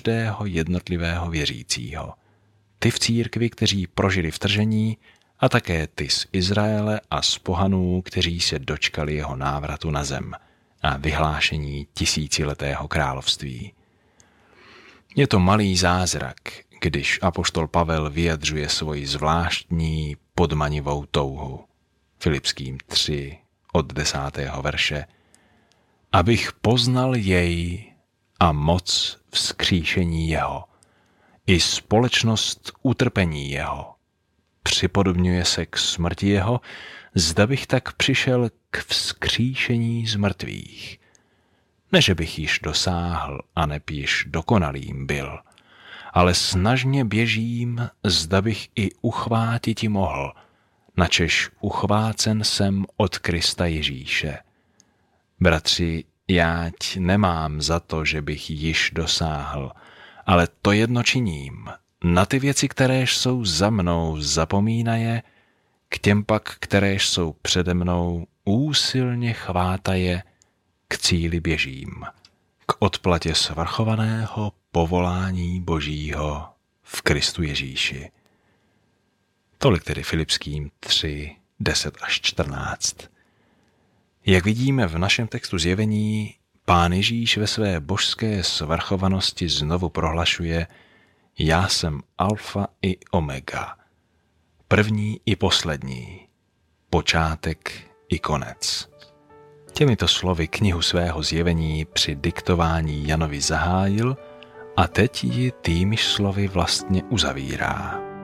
každého jednotlivého věřícího. Ty v církvi, kteří prožili vtržení, a také ty z Izraele a z pohanů, kteří se dočkali jeho návratu na zem a vyhlášení tisíciletého království. Je to malý zázrak, když apoštol Pavel vyjadřuje svoji zvláštní podmanivou touhu. Filipským 3 od 10. verše. Abych poznal jej a moc vzkříšení jeho, i společnost utrpení jeho. Připodobňuje se k smrti jeho, zda bych tak přišel k vzkříšení z mrtvých. Ne, že bych již dosáhl a neb již dokonalým byl, ale snažně běžím, zda bych i uchvátiti mohl, načež uchvácen jsem od Krista Ježíše. Bratři, jáť nemám za to, že bych již dosáhl, ale to jedno činím, na ty věci, kteréž jsou za mnou, zapomínaje, k těm pak, kteréž jsou přede mnou, úsilně chvátaje, k cíli běžím, k odplatě svrchovaného povolání Božího v Kristu Ježíši. Tolik tedy Filipským 3, 10 až 14. Jak vidíme v našem textu Zjevení, Pán Ježíš ve své božské svrchovanosti znovu prohlašuje: Já jsem alfa i omega, první i poslední, počátek i konec. Těmito slovy knihu svého Zjevení při diktování Janovi zahájil a teď ji týmiž slovy vlastně uzavírá.